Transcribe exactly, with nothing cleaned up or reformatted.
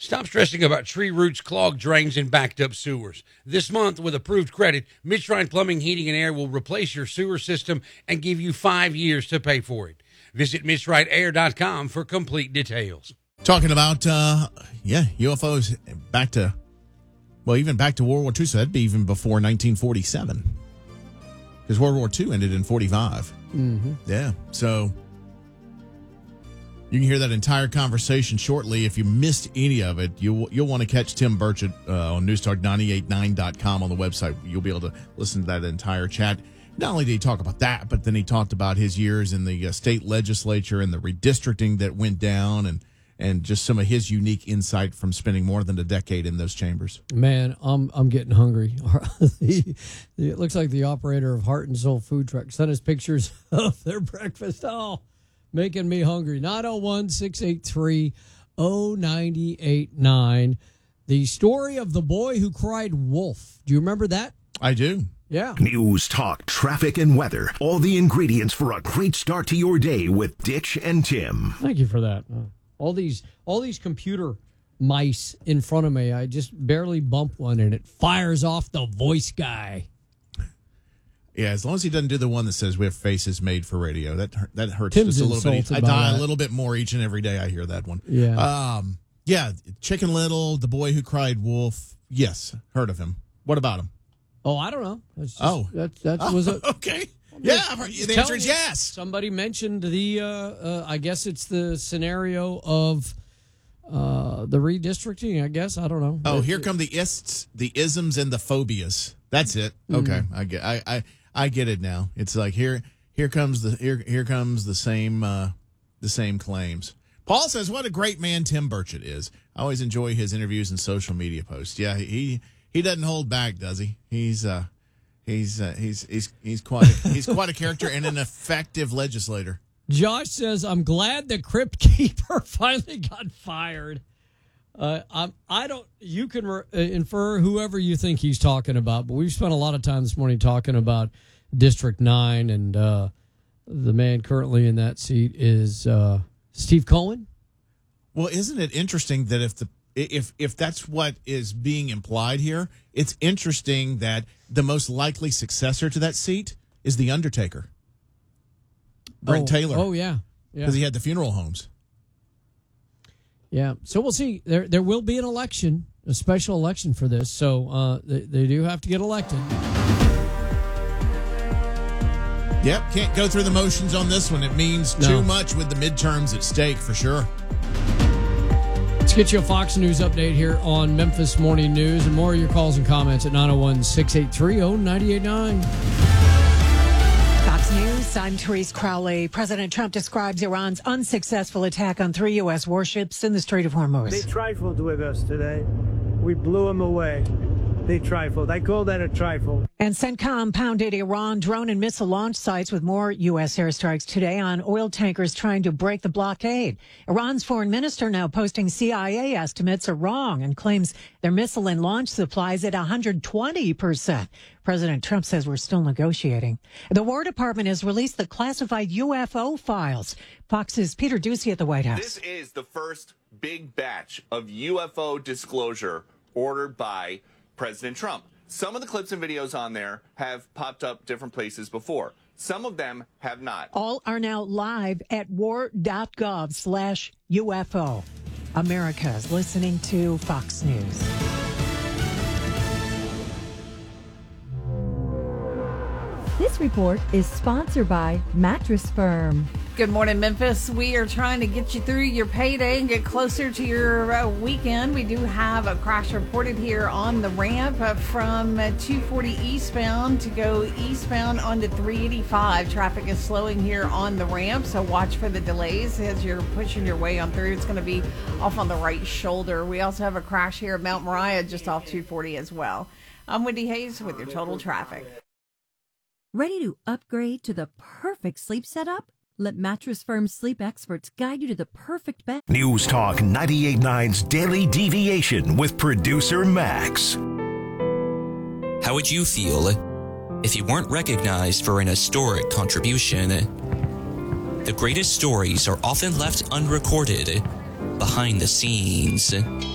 Stop stressing about tree roots, clogged drains, and backed up sewers. This month, with approved credit, Midstride Plumbing, Heating, and Air will replace your sewer system and give you five years to pay for it. Visit midstride air dot com for complete details. Talking about, uh, yeah, U F Os back to, well, even back to World War Two, so that'd be even before nineteen forty-seven. Because World War Two ended in forty-five. Mm-hmm. Yeah, so you can hear that entire conversation shortly. If you missed any of it, you'll, you'll want to catch Tim Burchett uh, on newstalk nine eight nine dot com on the website. You'll be able to listen to that entire chat. Not only did he talk about that, but then he talked about his years in the uh, state legislature and the redistricting that went down, and and just some of his unique insight from spending more than a decade in those chambers. Man, I'm I'm getting hungry. It looks like the operator of Heart and Soul Food Truck sent us pictures of their breakfast. Oh, making me hungry. nine oh one, six eight three, oh nine eight nine. The story of the boy who cried wolf. Do you remember that? I do. Yeah. News, talk, traffic, and weather. All the ingredients for a great start to your day with Ditch and Tim. Thank you for that. Uh, all these all these computer mice in front of me. I just barely bump one and it fires off the voice guy. Yeah, as long as he doesn't do the one that says we have faces made for radio. That that hurts Tim's just a little bit. I die that. a little bit more each and every day I hear that one. Yeah. Um, yeah, Chicken Little, the boy who cried wolf. Yes, heard of him. What about him? Oh, I don't know. That's just, oh, that that was a okay. Yeah, the answer is yes. Somebody mentioned the. Uh, uh, I guess it's the scenario of uh, the redistricting. I guess I don't know. Oh, here come the ists, the isms, and the phobias. That's it. Okay, mm. I get. I, I I get it now. It's like here here comes the here here comes the same uh, the same claims. Paul says, "What a great man Tim Burchett is. I always enjoy his interviews and social media posts. Yeah, he." He doesn't hold back, does he? He's uh, he's uh, he's he's he's quite a, he's quite a character and an effective legislator. Josh says, "I'm glad the Crypt Keeper finally got fired." Uh, I'm I don't. You can re- infer whoever you think he's talking about, but we've spent a lot of time this morning talking about District Nine, and uh, the man currently in that seat is uh, Steve Cohen. Well, isn't it interesting that if the If if that's what is being implied here, it's interesting that the most likely successor to that seat is the Undertaker, Brent oh, Taylor. Oh yeah, because yeah. he had the funeral homes. Yeah, so we'll see. There there will be an election, a special election for this. So uh, they they do have to get elected. Yep, can't go through the motions on this one. It means No. too much with the midterms at stake for sure. Let's get you a Fox News update here on Memphis Morning News, and more of your calls and comments at nine oh one, six eight three, oh nine eight nine. Fox News, I'm Therese Crowley. President Trump describes Iran's unsuccessful attack on three U S warships in the Strait of Hormuz. They trifled with us today. We blew them away. They trifled. I call that a trifle. And CENTCOM pounded Iran drone and missile launch sites with more U S airstrikes today on oil tankers trying to break the blockade. Iran's foreign minister now posting C I A estimates are wrong and claims their missile and launch supplies at one hundred twenty percent. President Trump says we're still negotiating. The War Department has released the classified U F O files. Fox's Peter Ducey at the White House. This is the first big batch of U F O disclosure ordered by President Trump. Some of the clips and videos on there have popped up different places before. Some of them have not. All are now live at war.gov slash UFO. America is listening to Fox News. This report is sponsored by Mattress Firm. Good morning, Memphis. We are trying to get you through your payday and get closer to your uh, weekend. We do have a crash reported here on the ramp uh, from uh, two forty eastbound to go eastbound onto three eighty-five. Traffic is slowing here on the ramp, so watch for the delays as you're pushing your way on through. It's going to be off on the right shoulder. We also have a crash here at Mount Moriah just off two forty as well. I'm Wendy Hayes with your total traffic. Ready to upgrade to the perfect sleep setup? Let Mattress Firm sleep experts guide you to the perfect bed. News Talk ninety-eight point nine's Daily Deviation with producer Max. How would you feel if you weren't recognized for an historic contribution? The greatest stories are often left unrecorded behind the scenes.